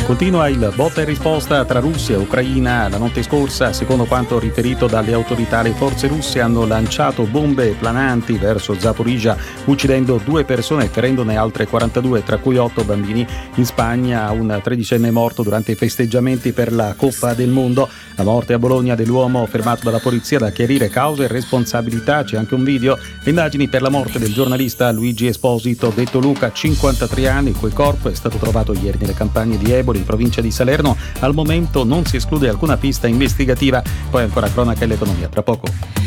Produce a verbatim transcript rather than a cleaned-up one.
Continua il botta e risposta tra Russia e Ucraina. La notte scorsa, secondo quanto riferito dalle autorità, le forze russe hanno lanciato bombe plananti verso Zaporizhzhia, uccidendo due persone e ferendone altre quarantadue, tra cui otto bambini. In Spagna un tredicenne è morto durante i festeggiamenti per la Coppa del Mondo. La morte a Bologna dell'uomo fermato dalla polizia, da chiarire cause e responsabilità. C'è anche un video. Le indagini per la morte del giornalista Luigi Esposito, detto Luca, cinquantatré anni, il cui corpo è stato trovato ieri nelle campagne di Eboli, in provincia di Salerno. Al momento non si esclude alcuna pista investigativa. Poi ancora cronaca e l'economia, tra poco.